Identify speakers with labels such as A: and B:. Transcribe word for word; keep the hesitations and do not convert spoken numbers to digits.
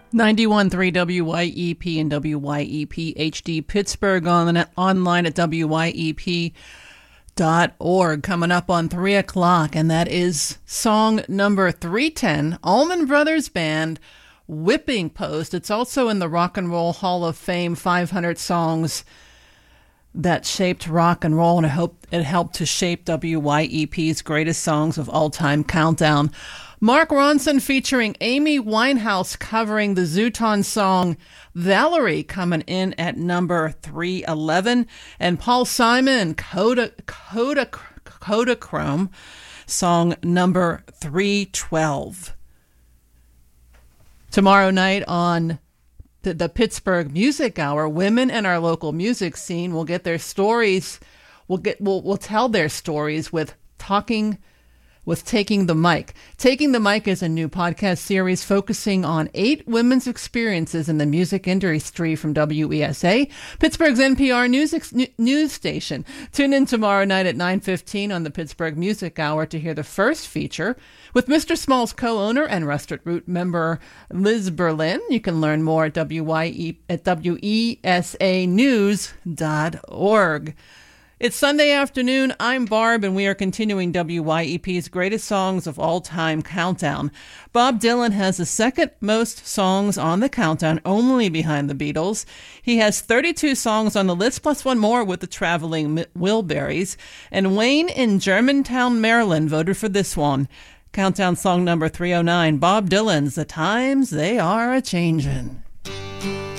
A: ninety-one point three W Y E P and W Y E P H D Pittsburgh, on the, online at W Y E P dot org. Coming up on three o'clock, and that is song number three ten, Allman Brothers Band, Whipping Post. It's also in the Rock and Roll Hall of Fame five hundred songs that shaped rock and roll, and I hope it helped to shape W Y E P's greatest songs of all time countdown. Mark Ronson featuring Amy Winehouse covering the Zooton song Valerie, coming in at number three eleven. And Paul Simon, Coda, Coda, Kodachrome, song number three twelve. Tomorrow night on the, the Pittsburgh Music Hour, women in our local music scene will get their stories, will get, will will tell their stories with talking with Taking the Mic. Taking the Mic is a new podcast series focusing on eight women's experiences in the music industry from W E S A, Pittsburgh's N P R news, ex- news station. Tune in tomorrow night at nine fifteen on the Pittsburgh Music Hour to hear the first feature with Mister Small's co-owner and Rusted Root member Liz Berlin. You can learn more at W Y E at W E S A news dot org. It's Sunday afternoon. I'm Barb, and we are continuing W Y E P's greatest songs of all time countdown. Bob Dylan has the second most songs on the countdown, only behind the Beatles. He has thirty-two songs on the list, plus one more with the Traveling Wilburys. And Wayne in Germantown, Maryland, voted for this one. Countdown song number three oh nine, Bob Dylan's The Times They Are A-Changin'.